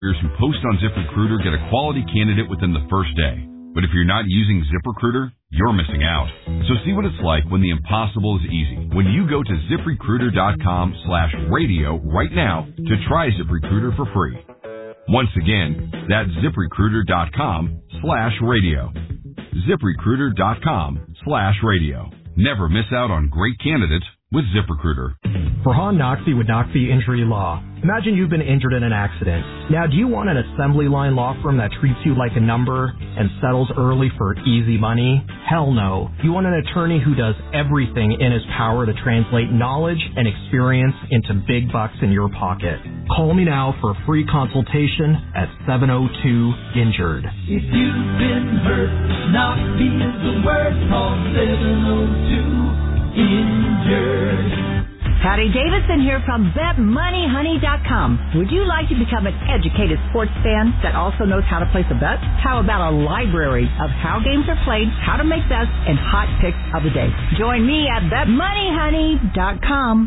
who post on ZipRecruiter get a quality candidate within the first day. But if you're not using ZipRecruiter, you're missing out. So see what it's like when the impossible is easy. When you go to ZipRecruiter.com/radio right now to try ZipRecruiter for free. Once again, that's ZipRecruiter.com/radio. ZipRecruiter.com/radio. Never miss out on great candidates with ZipRecruiter. Farhan Noxie with Noxie Injury Law. Imagine you've been injured in an accident. Now, do you want an assembly line law firm that treats you like a number and settles early for easy money? Hell no. You want an attorney who does everything in his power to translate knowledge and experience into big bucks in your pocket. Call me now for a free consultation at 702-INJURED. If you've been hurt, Noxie is the word. Call 702-INJURED. Patty Davidson here from BetMoneyHoney.com. Would you like to become an educated sports fan that also knows how to place a bet? How about a library of how games are played, how to make bets, and hot picks of the day? Join me at BetMoneyHoney.com.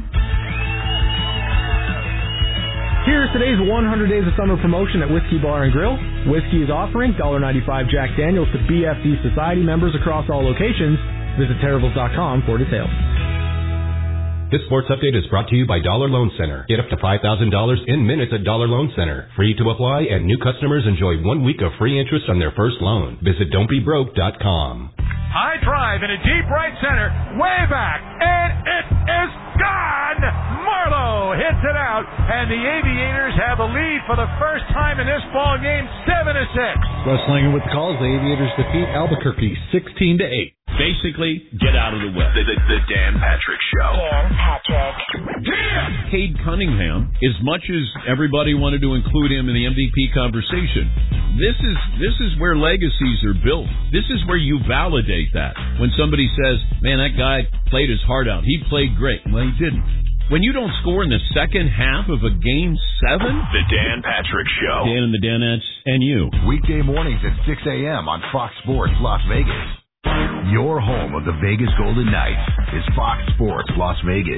Here's today's 100 Days of Summer promotion at Whiskey Bar and Grill. Whiskey is offering $1.95 Jack Daniels to BFD Society members across all locations. Visit Terribles.com for details. This sports update is brought to you by Dollar Loan Center. Get up to $5,000 in minutes at Dollar Loan Center. Free to apply, and new customers enjoy 1 week of free interest on their first loan. Visit don'tbebroke.com. High drive in a deep right center, way back, and it is gone! Marlowe hits it out, and the Aviators have the lead for the first time in this ball game, 7-6. Russ Langer with the calls. The Aviators defeat Albuquerque 16-8. Basically, get out of the way. The Dan Patrick Show. Dan Patrick. Yeah! Cade Cunningham, as much as everybody wanted to include him in the MVP conversation, this is where legacies are built. This is where you validate that. When somebody says, man, that guy played his heart out. He played great. Well, he didn't. When you don't score in the second half of a Game 7? The Dan Patrick Show. Dan and the Danettes and you. Weekday mornings at 6 a.m. on Fox Sports Las Vegas. Your home of the Vegas Golden Knights is Fox Sports Las Vegas.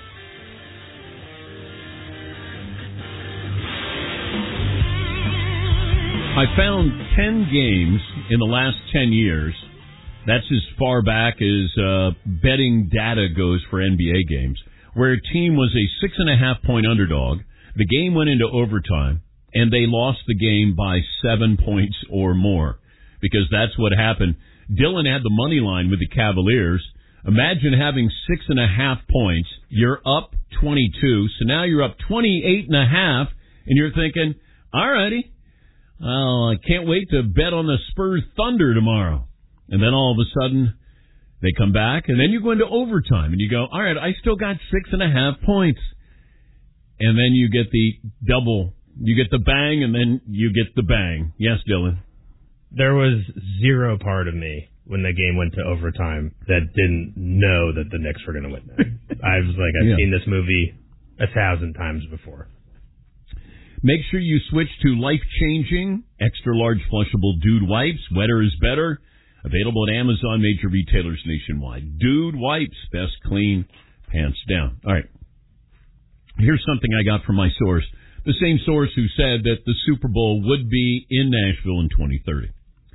I found 10 games in the last 10 years. That's as far back as betting data goes for NBA games, where a team was a 6.5-point underdog. The game went into overtime, and they lost the game by 7 points or more, because that's what happened. Dylan had the money line with the Cavaliers. Imagine having 6.5 points. You're up 22, so now you're up 28.5, and you're thinking, all righty, well, I can't wait to bet on the Spurs Thunder tomorrow. And then all of a sudden, they come back, and then you go into overtime, and you go, all right, I still got 6.5 points. And then you get the double. You get the bang, and then you get the bang. Yes, Dylan? There was zero part of me when the game went to overtime that didn't know that the Knicks were going to win that. I was like, I've seen this movie 1,000 times before. Make sure you switch to life-changing, extra-large flushable Dude wipes. Wetter is better. Available at Amazon, major retailers nationwide. Dude wipes, best clean, pants down. All right. Here's something I got from my source. The same source who said that the Super Bowl would be in Nashville in 2030.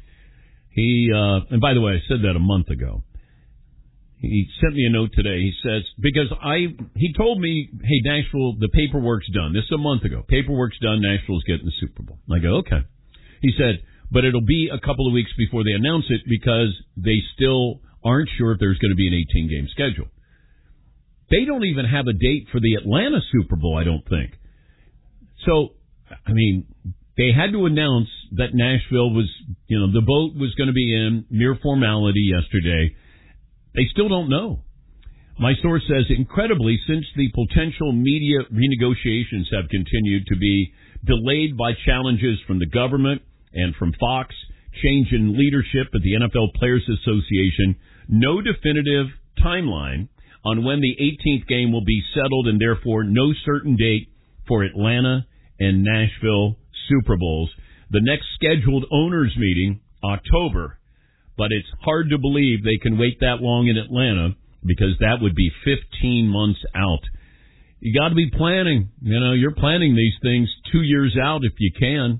And by the way, I said that a month ago. He sent me a note today. He says, because he told me, hey, Nashville, the paperwork's done. This is a month ago. Paperwork's done. Nashville's getting the Super Bowl. I go, okay. He said, but it'll be a couple of weeks before they announce it because they still aren't sure if there's going to be an 18-game schedule. They don't even have a date for the Atlanta Super Bowl, I don't think. So, I mean, they had to announce that Nashville was, the vote was going to be in, mere formality yesterday. They still don't know. My source says, incredibly, since the potential media renegotiations have continued to be delayed by challenges from the government and from Fox, change in leadership at the NFL Players Association, no definitive timeline on when the 18th game will be settled, and therefore no certain date for Atlanta and Nashville Super Bowls. The next scheduled owners meeting, October, but it's hard to believe they can wait that long in Atlanta because that would be 15 months out. you got to be planning. You're planning these things 2 years out if you can.